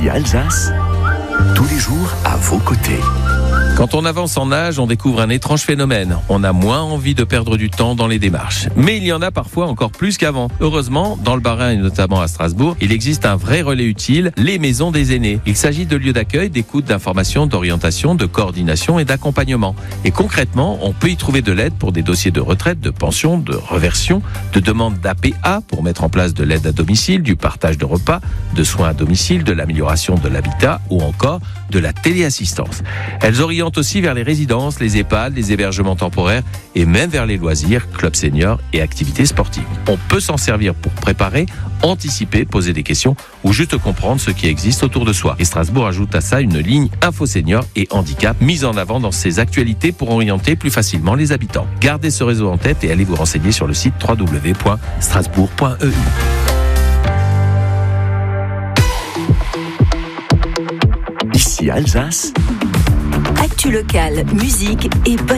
Ici Alsace, tous les jours à vos côtés. Quand on avance en âge, on découvre un étrange phénomène. On a moins envie de perdre du temps dans les démarches. Mais il y en a parfois encore plus qu'avant. Heureusement, dans le Bas-Rhin et notamment à Strasbourg, il existe un vrai relais utile, les maisons des aînés. Il s'agit de lieux d'accueil, d'écoute, d'information, d'orientation, de coordination et d'accompagnement. Et concrètement, on peut y trouver de l'aide pour des dossiers de retraite, de pension, de reversion, de demande d'APA pour mettre en place de l'aide à domicile, du partage de repas, de soins à domicile, de l'amélioration de l'habitat ou encore de la téléassistance. Elles orientent aussi vers les résidences, les EHPAD, les hébergements temporaires et même vers les loisirs, clubs seniors et activités sportives. On peut s'en servir pour préparer, anticiper, poser des questions ou juste comprendre ce qui existe autour de soi. Et Strasbourg ajoute à ça une ligne Info Senior et Handicap mise en avant dans ses actualités pour orienter plus facilement les habitants. Gardez ce réseau en tête et allez vous renseigner sur le site www.strasbourg.eu. Ici Alsace. Actu locale, musique et